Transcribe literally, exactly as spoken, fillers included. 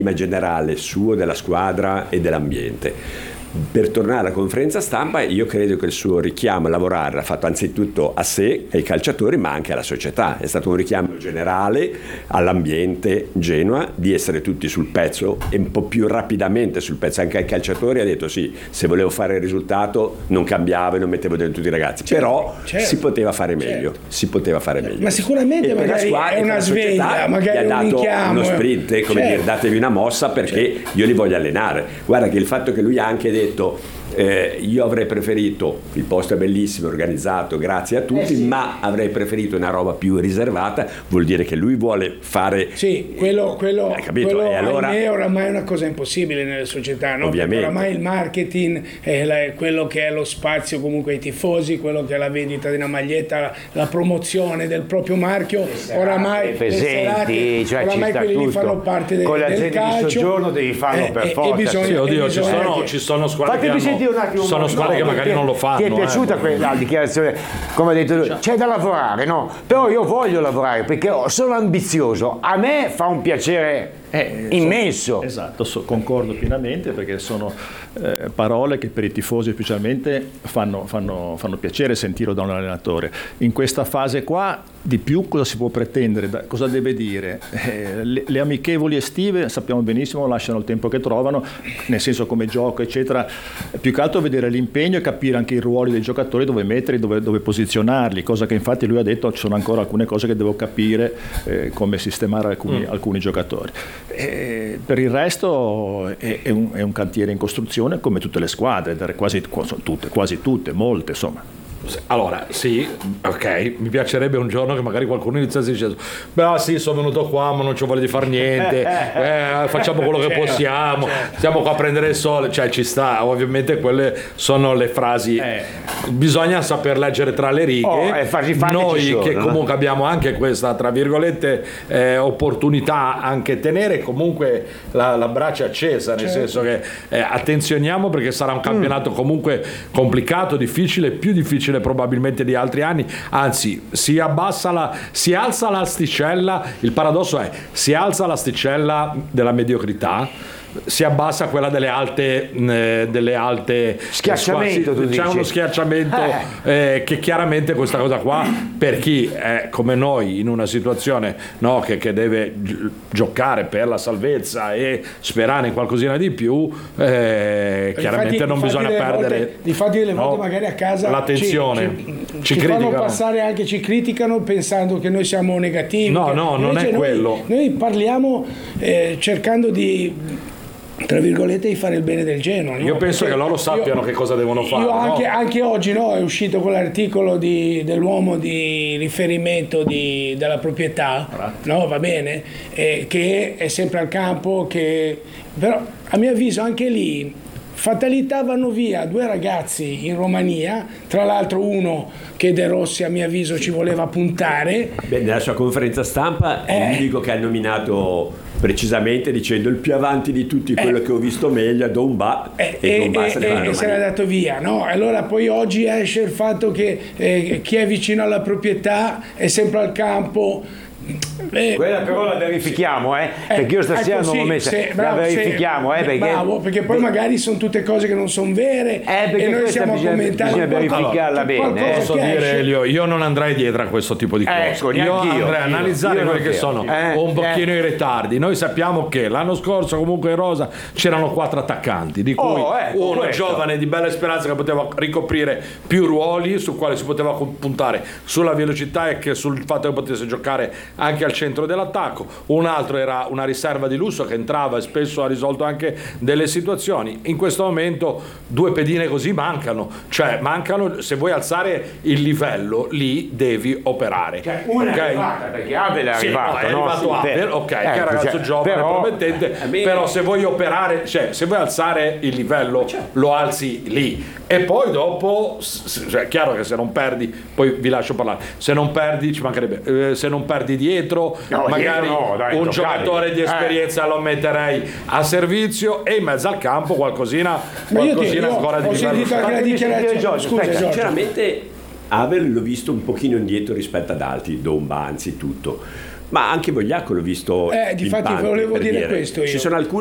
generale suo, della squadra e dell'ambiente. Per tornare alla conferenza stampa, io credo che il suo richiamo a lavorare l'ha fatto anzitutto a sé, ai calciatori, ma anche alla società. È stato un richiamo generale all'ambiente Genoa di essere tutti sul pezzo e un po' più rapidamente sul pezzo. Anche ai calciatori ha detto sì, se volevo fare il risultato non cambiavo e non mettevo dentro tutti i ragazzi, certo, però certo, si poteva fare meglio, certo. si poteva fare meglio. Ma sicuramente magari squadra, è una sveglia, magari gli ha dato richiamo, uno sprint, come certo. dire, datevi una mossa perché certo. io li voglio allenare. Guarda che il fatto che lui ha anche detto Eh, io avrei preferito, il posto è bellissimo, organizzato, grazie a tutti, eh sì. ma avrei preferito una roba più riservata, vuol dire che lui vuole fare sì, quello, quello, hai capito? quello E allora, è oramai una cosa impossibile nelle società, no? Ovviamente. Perché oramai il marketing è la, quello che è lo spazio comunque ai tifosi, quello che è la vendita di una maglietta, la, la promozione del proprio marchio, oramai presenti, cioè oramai ci quelli tutto. lì fanno parte del, con le del calcio. Di soggiorno devi farlo eh, per eh, forza. E bisogna, sì, oddio, e ci bisogna sono, che... ci sono squadre Fatemi che hanno, sentire un attimo, sono squadre no, che magari non lo fanno. Ti è piaciuta eh, quella dichiarazione, come ha detto lui? C'è da lavorare, no? Però io voglio lavorare perché sono ambizioso, a me fa un piacere Eh, immenso. So, esatto, so, concordo pienamente perché sono eh, parole che per i tifosi specialmente fanno, fanno, fanno piacere sentirlo da un allenatore. In questa fase qua di più cosa si può pretendere, da, cosa deve dire? Eh, le, le amichevoli estive sappiamo benissimo lasciano il tempo che trovano, nel senso come gioco eccetera, più che altro vedere l'impegno e capire anche i ruoli dei giocatori, dove metterli, dove, dove posizionarli, cosa che infatti lui ha detto ci sono ancora alcune cose che devo capire, eh, come sistemare alcuni, mm. alcuni giocatori. E per il resto è, è, un, è un cantiere in costruzione come tutte le squadre, quasi tutte, quasi tutte, molte insomma. Allora, sì, ok, mi piacerebbe un giorno che magari qualcuno iniziasse dicendo beh sì, sono venuto qua ma non ci voglio di fare niente, eh, facciamo quello che certo, possiamo, certo. stiamo qua a prendere il sole, cioè ci sta, ovviamente quelle sono le frasi, eh. bisogna saper leggere tra le righe, oh, eh, farci, farci noi sono, che no? comunque abbiamo anche questa, tra virgolette, eh, opportunità anche tenere comunque la, la braccia accesa, nel certo. senso che eh, attenzioniamo perché sarà un campionato mm. comunque complicato, difficile, più difficile probabilmente di altri anni, anzi si abbassa la, si alza l'asticella, il paradosso è si alza l'asticella della mediocrità, si abbassa quella delle alte eh, delle alte schiacciamento, squadre, c'è uno schiacciamento eh. Eh, che chiaramente questa cosa qua per chi è come noi in una situazione no, che, che deve gi- giocare per la salvezza e sperare in qualcosina di più, eh, chiaramente infatti, non bisogna perdere volte, difatti delle volte no, magari a casa l'attenzione ci, ci, ci, ci criticano. fanno passare anche, ci criticano pensando che noi siamo negativi, no no non è noi, quello noi parliamo eh, cercando di tra virgolette di fare il bene del Genoa, no? Io penso Perché che loro sappiano io, che cosa devono fare. Io anche, no? anche oggi no, è uscito quell'articolo di, dell'uomo di riferimento di, della proprietà, no? Va bene, eh, che è sempre al campo, che però a mio avviso anche lì fatalità vanno via due ragazzi in Romania, tra l'altro uno che De Rossi a mio avviso ci voleva puntare. Beh, nella sua conferenza stampa eh. il dico che ha nominato precisamente dicendo il più avanti di tutti, quello eh. che ho visto meglio è Domba eh, e, e Domba se ne va e se l'ha dato via, no? Allora poi oggi esce il fatto che eh, chi è vicino alla proprietà è sempre al campo. Eh, quella però la verifichiamo, eh, eh perché io stasera ecco, non l'ho sì, messa, se, bravo, la verifichiamo, se, eh, perché, bravo, perché poi magari sono tutte cose che non sono vere eh, e noi siamo bisogna, a commentare. bisogna verificarla bene. Posso dire Elio, io non andrei dietro a questo tipo di cose, ecco, io andrei io, a analizzare io quelli che sono eh, un pochino eh. i ritardi. Noi sappiamo che l'anno scorso comunque in rosa c'erano quattro attaccanti, di cui oh, ecco, uno questo. giovane di bella speranza che poteva ricoprire più ruoli, su quale si poteva puntare sulla velocità e che sul fatto che potesse giocare anche al centro dell'attacco. Un altro era una riserva di lusso che entrava e spesso ha risolto anche delle situazioni. In questo momento due pedine così mancano, cioè mancano, se vuoi alzare il livello lì devi operare. Cioè, una okay? è arrivata, perché Abel è sì, arrivato, no, è no? arrivato Sì, Abel, ok, ecco, che è un ragazzo cioè, giovane, però, promettente, me... però se vuoi operare, cioè se vuoi alzare il livello lo alzi lì. E poi dopo, cioè, è chiaro che se non perdi, poi vi lascio parlare, se non perdi ci mancherebbe, eh, se non perdi dietro, no, magari dietro no, dai, un toccare. giocatore di esperienza eh. lo metterei a servizio e in mezzo al campo qualcosina, qualcosina io ancora ho di sentito anche la dichiarazione, scusa Giorgio. Sinceramente Abel l'ho visto un pochino indietro rispetto ad altri, Domba anzitutto. Ma anche Vogliacco l'ho visto Eh, difatti pimpante, volevo per dire questo io. Ci sono alcuni